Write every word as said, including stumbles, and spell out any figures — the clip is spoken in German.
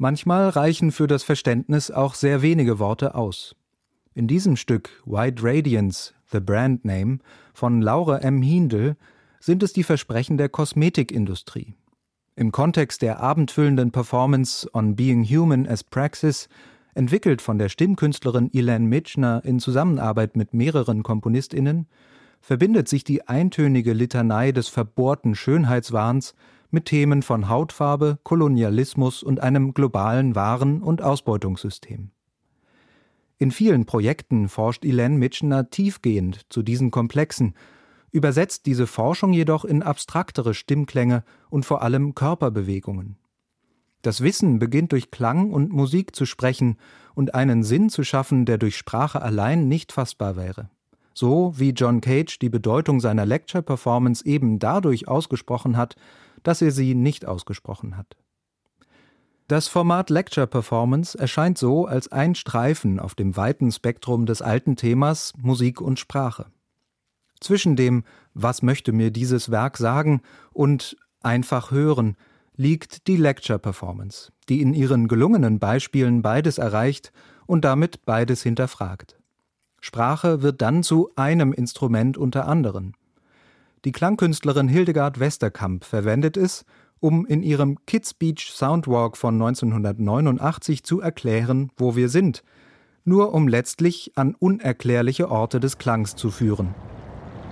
Manchmal reichen für das Verständnis auch sehr wenige Worte aus. In diesem Stück White Radiance, The Brand Name von Laura M. Hindel sind es die Versprechen der Kosmetikindustrie. Im Kontext der abendfüllenden Performance On Being Human as Praxis, entwickelt von der Stimmkünstlerin Elaine Michener in Zusammenarbeit mit mehreren KomponistInnen, verbindet sich die eintönige Litanei des verbohrten Schönheitswahns mit Themen von Hautfarbe, Kolonialismus und einem globalen Waren- und Ausbeutungssystem. In vielen Projekten forscht Elaine Michener tiefgehend zu diesen Komplexen, übersetzt diese Forschung jedoch in abstraktere Stimmklänge und vor allem Körperbewegungen. Das Wissen beginnt durch Klang und Musik zu sprechen und einen Sinn zu schaffen, der durch Sprache allein nicht fassbar wäre. So wie John Cage die Bedeutung seiner Lecture-Performance eben dadurch ausgesprochen hat, dass er sie nicht ausgesprochen hat. Das Format Lecture Performance erscheint so als ein Streifen auf dem weiten Spektrum des alten Themas Musik und Sprache. Zwischen dem »Was möchte mir dieses Werk sagen« und »einfach hören« liegt die Lecture Performance, die in ihren gelungenen Beispielen beides erreicht und damit beides hinterfragt. Sprache wird dann zu einem Instrument unter anderen. Die Klangkünstlerin Hildegard Westerkamp verwendet es, um in ihrem Kids Beach Soundwalk von neunzehnhundertneunundachtzig zu erklären, wo wir sind, nur um letztlich an unerklärliche Orte des Klangs zu führen.